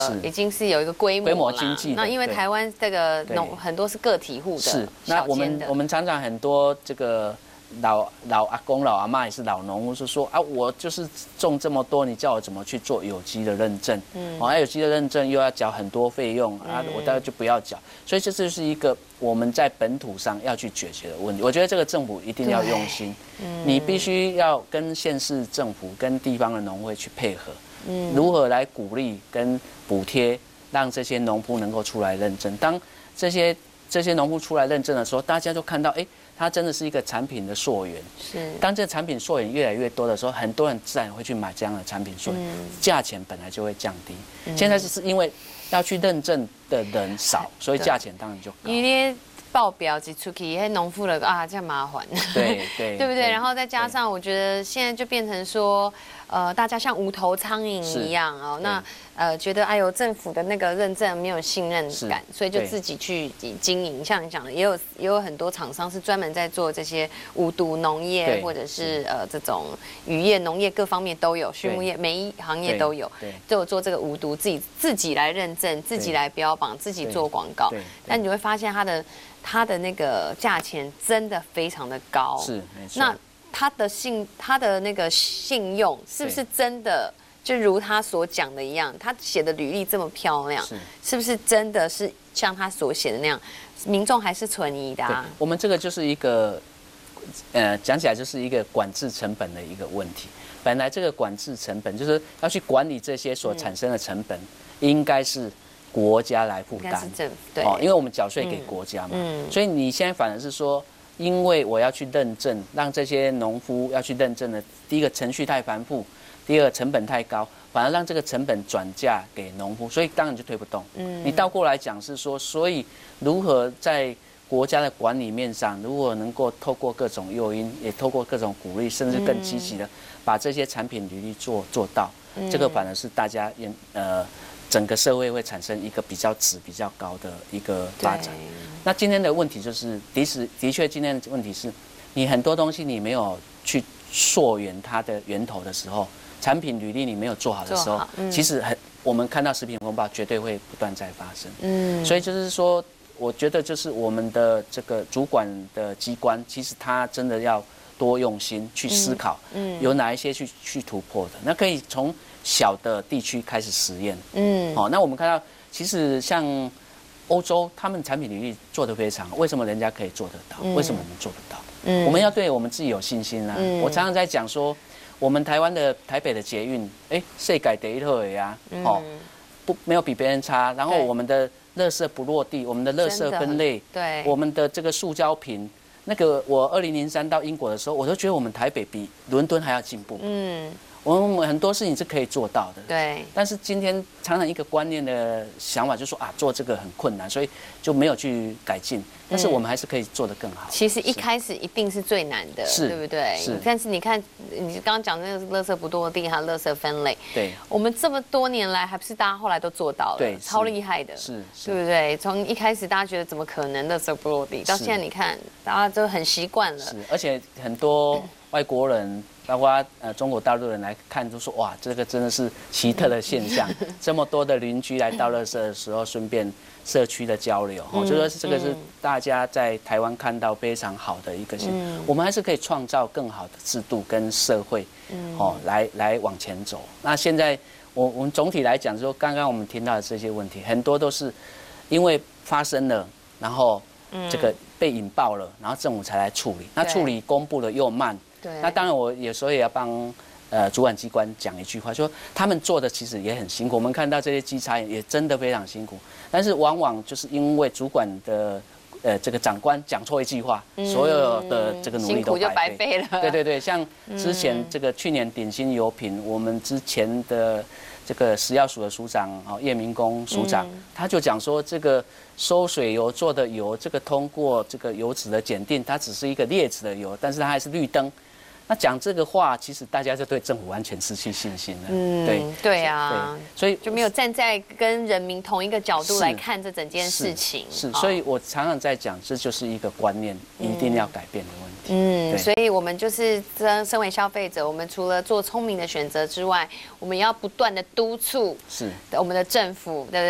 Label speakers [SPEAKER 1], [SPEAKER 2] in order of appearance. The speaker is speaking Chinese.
[SPEAKER 1] 已经是有一个规模
[SPEAKER 2] 经济。
[SPEAKER 1] 那因为台湾这个很多是个体户的，
[SPEAKER 2] 是。那我们常常很多这个老阿公、老阿嬷也是老农户，说啊，我就是种这么多，你叫我怎么去做有机的认证？有机的认证又要缴很多费用啊，我大概就不要缴。所以这就是一个我们在本土上要去解决的问题。我觉得这个政府一定要用心，你必须要跟县市政府、跟地方的农会去配合。如何来鼓励跟补贴，让这些农夫能够出来认证？当这些农夫出来认证的时候，大家就看到，它真的是一个产品的溯源。是。当这个产品溯源越来越多的时候，很多人自然会去买这样的产品溯源，价钱本来就会降低。现在就是因为要去认证的人少，所以价钱当然就高。
[SPEAKER 1] 报表一出去，那农夫了啊，这样麻烦。
[SPEAKER 2] 对
[SPEAKER 1] 对不对？然后再加上，我觉得现在就变成说，大家像无头苍蝇一样哦。那觉得哎呦，政府的那个认证没有信任感，所以就自己去经营。像你讲的，也有很多厂商是专门在做这些无毒农业，或者是这种渔业、农业各方面都有，畜牧业每一行业都有，都有做这个无毒，自己来认证，自己来标榜，自己做广告。但你会发现它的那个价钱真的非常的高，
[SPEAKER 2] 是没错。
[SPEAKER 1] 那他的那个信用是不是真的就如他所讲的一样？他写的履历这么漂亮，是不是真的是像他所写的那样？民众还是存疑的啊。
[SPEAKER 2] 我们这个就是一个，讲起来就是一个管制成本的一个问题。本来这个管制成本就是要去管理这些所产生的成本，应该是国家来负担，
[SPEAKER 1] 对，
[SPEAKER 2] 因为我们缴税给国家嘛，所以你现在反而是说，因为我要去认证，让这些农夫要去认证的，第一个程序太繁复，第二个成本太高，反而让这个成本转嫁给农夫，所以当然就推不动。你倒过来讲是说，所以如何在国家的管理面上，如果能够透过各种诱因，也透过各种鼓励，甚至更积极的把这些产品履历做到，这个反而是大家整个社会会产生一个比较高的一个发展。那今天的问题就是，的确今天的问题是，你很多东西你没有去溯源它的源头的时候，产品履历你没有做好的时候，其实我们看到食品风暴绝对会不断在发生。所以就是说，我觉得就是我们的这个主管的机关，其实他真的要多用心去思考，有哪一些去突破的，那可以从小的地区开始实验。那我们看到，其实像欧洲，他们产品履历做得非常好，为什么人家可以做得到？为什么我们做不到？我们要对我们自己有信心啊！我常常在讲说，我们台北的捷运，世界第一套呀，没有比别人差。然后我们的垃圾不落地，我们的垃圾分类，对，我们的这个塑胶瓶。那个我2003到英国的时候，我都觉得我们台北比伦敦还要进步。我们很多事情是可以做到的，对。但是今天常常一个观念的想法就是说做这个很困难，所以就没有去改进。但是我们还是可以做得更好。
[SPEAKER 1] 其实一开始一定是最难的，对不对？是。但是你看，你刚刚讲那个垃圾不落地，还有垃圾分类，对，我们这么多年来，还不是大家后来都做到了，对，超厉害的，是，对不对？从一开始大家觉得怎么可能垃圾不落地，到现在你看，大家都很习惯了。是，
[SPEAKER 2] 而且很多外国人。包括中国大陆人来看，就说哇，这个真的是奇特的现象。这么多的邻居来倒垃圾的时候，顺便社区的交流，就说这个是大家在台湾看到非常好的一个现象。我们还是可以创造更好的制度跟社会，来往前走。那现在我们总体来讲，说刚刚我们听到的这些问题，很多都是因为发生了，然后这个被引爆了，然后政府才来处理。那处理公布的又慢。那当然，我有时候也要帮主管机关讲一句话，说他们做的其实也很辛苦。我们看到这些稽查也真的非常辛苦，但是往往就是因为主管的这个长官讲错一句话，所有的这个努力都白费了。对，像之前这个去年鼎新油品，我们之前的这个食药署的署长叶明功署长，他就讲说，这个收水油做的油，这个通过这个油脂的检定，它只是一个劣质的油，但是它还是绿灯。那讲这个话，其实大家就对政府完全失去信心了。
[SPEAKER 1] 对啊，
[SPEAKER 2] 所以
[SPEAKER 1] 就没有站在跟人民同一个角度来看这整件事情。
[SPEAKER 2] 是，所以我常常在讲，这就是一个观念一定要改变的问题。 题。
[SPEAKER 1] 所以我们就是身为消费者，我们除了做聪明的选择之外，我们要不断的督促我们的政府，对不对？